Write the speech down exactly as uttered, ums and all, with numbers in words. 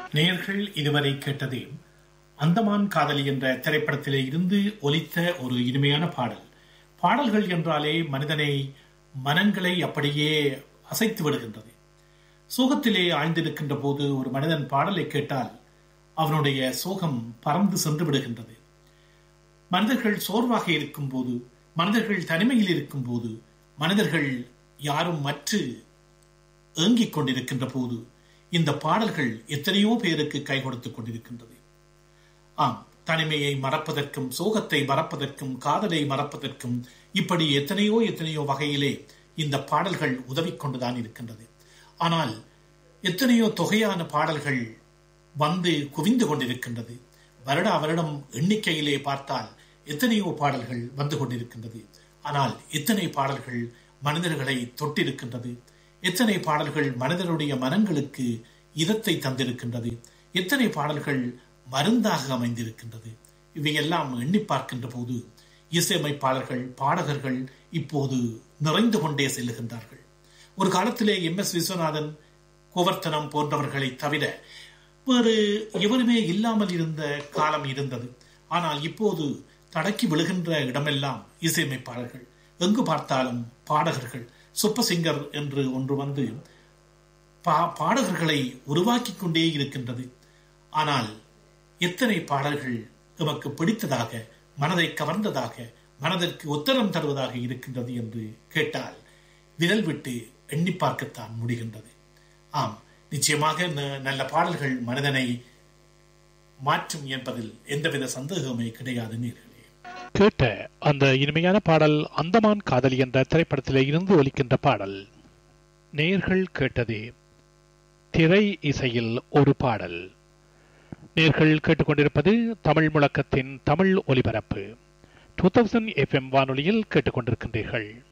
நேயர்கள் இதுவரை கேட்டது அந்தமான் காதலி என்ற திரைப்படத்திலே இருந்து ஒலித்த ஒரு இனிமையான பாடல். பாடல்கள் என்றாலே மனிதனை மனங்களை அப்படியே அசைத்து விடுகின்றது. சோகத்திலே ஆழ்ந்திருக்கின்ற போது ஒரு மனிதன் பாடலை கேட்டால் அவனுடைய சோகம் பறந்து சென்று விடுகின்றது. மனிதர்கள் சோர்வாக இருக்கும் போது, மனிதர்கள் தனிமையில் இருக்கும் போது, மனிதர்கள் யாரும் மற்று ஏங்கிக் கொண்டிருக்கின்ற போது இந்த பாடல்கள் எத்தனையோ பேருக்கு கை கொடுத்துக் கொண்டிருக்கின்றது. ஆம், தனிமையை மறப்பதற்கும், சோகத்தை மறப்பதற்கும், காதலை மறப்பதற்கும் இப்படி எத்தனையோ எத்தனையோ வகையிலே இந்த பாடல்கள் உதவி கொண்டுதான் இருக்கின்றது. ஆனால் எத்தனையோ தொகையான பாடல்கள் வந்து குவிந்து கொண்டிருக்கின்றது. வருடா வருடம் எண்ணிக்கையிலே பார்த்தால் எத்தனையோ பாடல்கள் வந்து கொண்டிருக்கின்றது. ஆனால் எத்தனை பாடல்கள் மனிதர்களை தொட்டிருக்கின்றது, எத்தனை பாடல்கள் மனிதனுடைய மனங்களுக்கு இதத்தை தந்திருக்கின்றது, எத்தனை பாடல்கள் மருந்தாக அமைந்திருக்கின்றது. இவையெல்லாம் எண்ணி பார்க்கின்ற போது இசையமைப்பாளர்கள், பாடகர்கள் இப்போது நிறைந்து கொண்டே செல்லுகின்றார்கள். ஒரு காலத்திலே எம் எஸ் விஸ்வநாதன், கோவர்த்தனம் போன்றவர்களை தவிர வேறு எவருமே இல்லாமல் இருந்த காலம் இருந்தது. ஆனால் இப்போது தடக்கி விழுகின்ற இடமெல்லாம் இசையமைப்பாளர்கள், எங்கு பார்த்தாலும் பாடகர்கள். சூப்பர் சிங்கர் என்று ஒன்று வந்து பா பாடகர்களை உருவாக்கி கொண்டே இருக்கின்றது. ஆனால் எத்தனை பாடல்கள் எமக்கு பிடித்ததாக, மனதை கவர்ந்ததாக, மனதிற்கு உத்தரம் தருவதாக இருக்கின்றது என்று கேட்டால் விரல் விட்டு எண்ணி பார்க்கத்தான் முடிகின்றது. ஆம், நிச்சயமாக நல்ல பாடல்கள் மனிதனை மாற்றும் என்பதில் எந்தவித சந்தேகமே கிடையாது. நேர்களே, கேட்ட அந்த இனிமையான பாடல் அந்தமான் காதலி என்ற திரைப்படத்திலே இருந்து ஒலிக்கின்ற பாடல். நேர்கள் கேட்டதே திரை இசையில் ஒரு பாடல். நேர்கள் கேட்டுக்கொண்டிருப்பது தமிழ் முழக்கத்தின் தமிழ் ஒலிபரப்பு. டூ தௌசண்ட் எஃப் எம் வானொலியில் கேட்டுக்கொண்டிருக்கின்றீர்கள்.